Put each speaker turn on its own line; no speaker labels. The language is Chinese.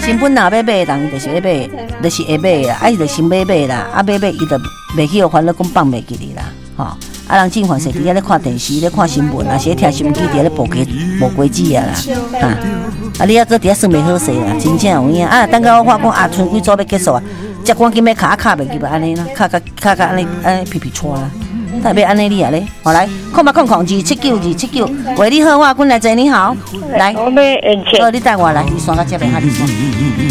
新本若要买的人，就是要买，就是会买啦，伊就先买啦，买伊就袂去互烦恼讲放袂记哩啦，吼。人正常是伫遐咧看电视，咧看新闻，啊是咧听新闻机，伫咧无规矩啊啦，你还搁伫遐算袂好势啦，真正有影等到我看讲剩几组要结束啊，才赶紧要卡袂记安尼啦，卡安尼皮皮拖啦。特别安尼你啊咧，好来，279，喂，你好，我君来坐，你好，来，
我要用钱，
你带我来，你刷到这边哈，你刷。